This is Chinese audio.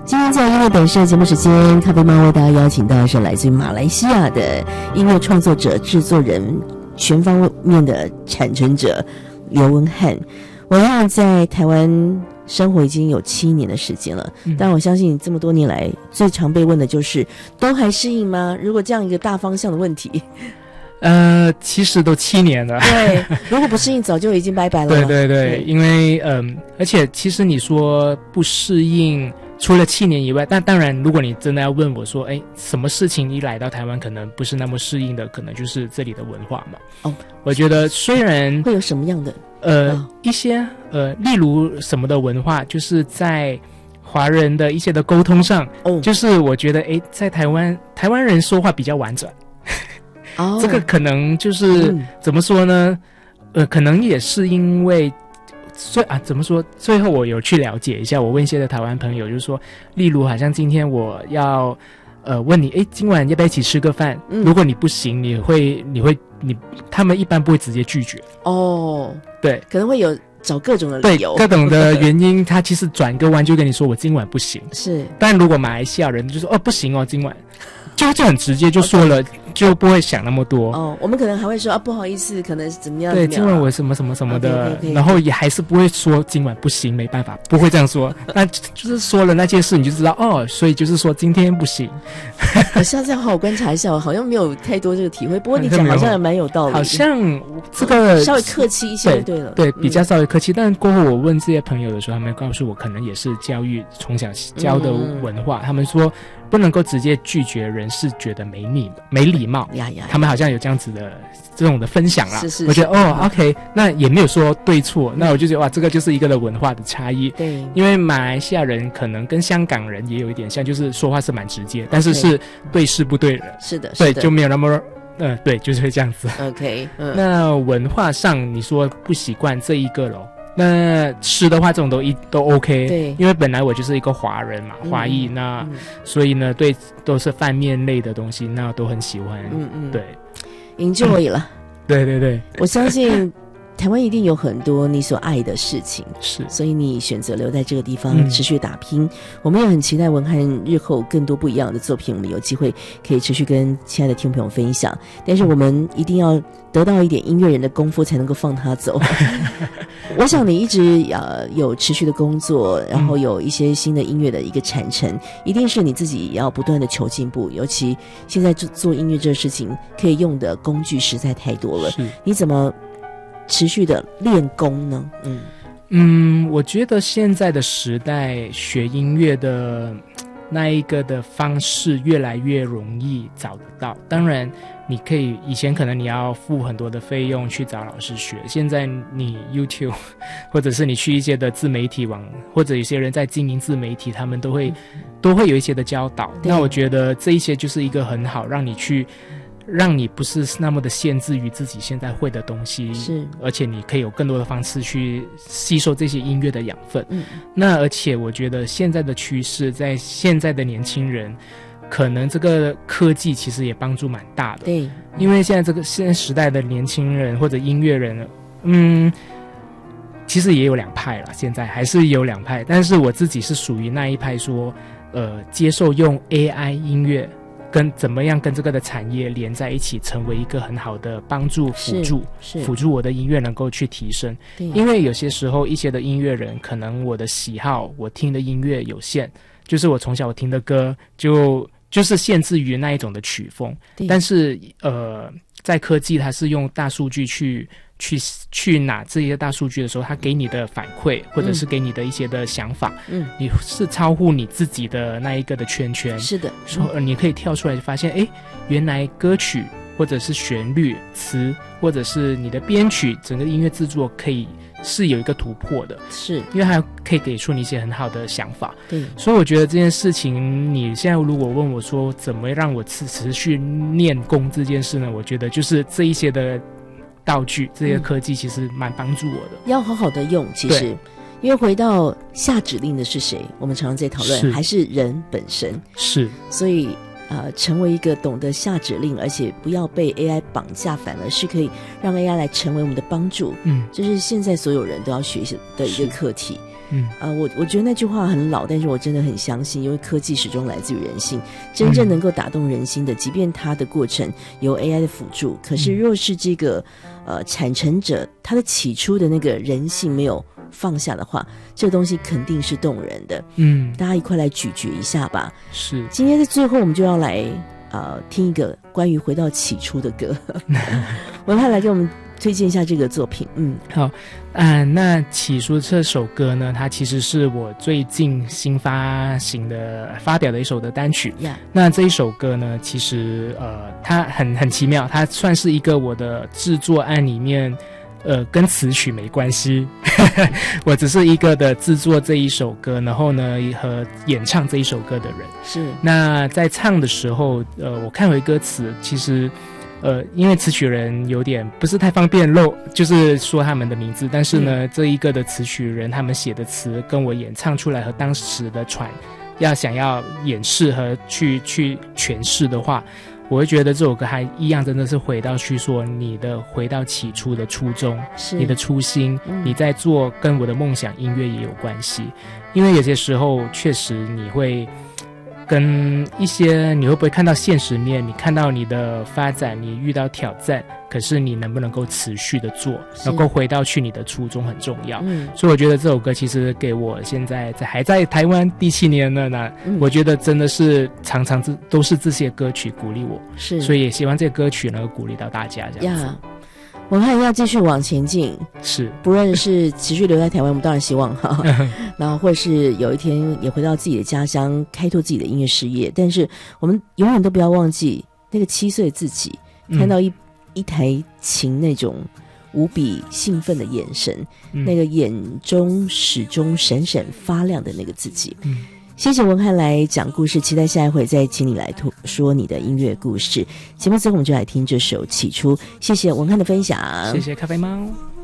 今天在音乐本色节目时间，咖啡猫为大家邀请到的是来自于马来西亚的音乐创作者、制作人，全方面的产生者刘文翰。文翰在台湾生活已经有7年的时间了，但我相信这么多年来最常被问的就是都还适应吗？如果这样一个大方向的问题， 其实都7年了。 对，如果不适应早就已经拜拜了。 对对对，因为而且其实你说不适应，除了7年以外，但当然如果你真的要问我说什么事情一来到台湾可能不是那么适应的，可能就是这里的文化嘛。哦，我觉得虽然会有什么样的一些例如什么的文化，就是在华人的一些的沟通上，就是我觉得在台湾人说话比较婉转。这个可能就是怎么说呢？可能也是因为怎么说？最后我有去了解一下，我问一些的台湾朋友，就是说，例如好像今天我要问你，今晚要不要一起吃个饭？如果你不行，他们一般不会直接拒绝。哦，对， 可能会有找各种的理由， 对，各种的原因，他其实转个弯就跟你说我今晚不行。 是， 但如果马来西亚人就说不行哦，今晚就很直接就说了，就不会想那么多。 我们可能还会说不好意思，可能怎么样？ 对，今晚我什么什么什么的，然后也还是不会说今晚不行，没办法，不会这样说。那就是说了那件事，你就知道所以就是说今天不行。 我下次要好好观察一下，我好像没有太多这个体会。不过你讲好像也蛮有道理， 好像这个稍微客气一些，对了， 对，比较稍微客气。但过后我问这些朋友的时候，他们告诉我，可能也是教育从小教的文化，他们说不能够直接拒绝人，是觉得没礼貌呀。他们好像有这样子的这种的分享啦。是我觉得OK， 那也没有说对错，那我就觉得哇，这个就是一个的文化的差异。对，因为马来西亚人可能跟香港人也有一点像，就是说话是蛮直接，但是对事不对人。是的，对，就没有那么对，就是会这样子。OK， 那文化上你说不习惯这一个咯。那吃的话，这种都 OK， 对，因为本来我就是一个华人嘛，华裔，那所以呢，对，都是饭面类的东西，那都很喜欢，对 ，enjoy 了， 对对对， 我相信台湾一定有很多你所爱的事情， 是， 所以你选择留在这个地方持续打拼。我们也很期待文翰日后更多不一样的作品，我们有机会可以持续跟亲爱的听众朋友分享。但是我们一定要得到一点音乐人的功夫，才能够放他走。我想你一直有持续的工作，然后有一些新的音乐的一个产生，一定是你自己也要不断的求进步。尤其现在做音乐这个事情，可以用的工具实在太多了。你怎么持续的练功呢？ 我觉得现在的时代学音乐的那一个的方式越来越容易找得到。当然你可以以前可能你要付很多的费用去找老师学，现在你 YouTube 或者是你去一些的自媒体网，或者有些人在经营自媒体，他们都会有一些的教导。那我觉得这一些就是一个很好让你不是那么的限制于自己现在会的东西，是，而且你可以有更多的方式去吸收这些音乐的养分。那而且我觉得现在的趋势，在现在的年轻人，可能这个科技其实也帮助蛮大的。对，因为现在时代的年轻人或者音乐人，其实也有两派啦，现在还是有两派，但是我自己是属于那一派说，接受用 AI 音乐。跟怎么样跟这个的产业连在一起，成为一个很好的帮助辅助我的音乐能够去提升。因为有些时候一些的音乐人可能我的喜好我听的音乐有限，就是我从小听的歌就是限制于那一种的曲风，但是在科技它是用大数据去拿这些大数据的时候，他给你的反馈或者是给你的一些的想法，你是超乎你自己的那一个的圈，是的，说你可以跳出来发现，原来歌曲或者是旋律词或者是你的编曲整个音乐制作可以是有一个突破的，是因为它可以给出你一些很好的想法。对，所以我觉得这件事情，你现在如果问我说怎么让我持续练功这件事呢，我觉得就是这一些的道具，这些科技其实蛮帮助我的，要好好的用。其实因为回到下指令的是谁，我们常常在讨论，还是人本身，是，所以成为一个懂得下指令，而且不要被 AI 绑架，反而是可以让 AI 来成为我们的帮助。这是现在所有人都要学习的一个课题。 我觉得那句话很老，但是我真的很相信，因为科技始终来自于人性，真正能够打动人心的，即便它的过程由 AI 的辅助，可是若是这个产成者他的起初的那个人性没有放下的话，这个东西肯定是动人的。大家一块来咀嚼一下吧。是，今天的最后我们就要来听一个关于回到起初的歌。文翰来给我们推荐一下这个作品。 好，那起初这首歌呢，它其实是我最近新发表的一首的单曲。那这一首歌呢，其实它很奇妙，它算是一个我的制作案里面。跟词曲没关系，我只是一个的制作这一首歌，然后呢和演唱这一首歌的人。是。那在唱的时候，我看回歌词，其实，因为词曲人有点不是太方便就是说他们的名字，但是呢，这一个的词曲人他们写的词跟我演唱出来和当时的想要演示和去诠释的话。我会觉得这首歌还一样，真的是回到去说回到起初的初衷，你的初心，你在做跟我的梦想音乐也有关系。因为有些时候确实你会跟你会不会看到现实面，你看到你的发展，你遇到挑战，可是你能不能够持续的做，能够回到去你的初衷很重要。所以我觉得这首歌其实给我现在还在台湾第7年了呢，我觉得真的是常常都是这些歌曲鼓励我，是，所以也希望这个歌曲能够鼓励到大家这样子。 文翰要继续往前进，是，不论是持续留在台湾，我们当然希望哈，然后或是有一天也回到自己的家乡，开拓自己的音乐事业。但是我们永远都不要忘记那个7岁自己，看到一台琴那种无比兴奋的眼神，那个眼中始终闪闪发亮的那个自己。谢谢文翰来讲故事，期待下一回再请你来说你的音乐故事。节目最后我们就来听这首《起初》，谢谢文翰的分享， 谢谢咖啡猫。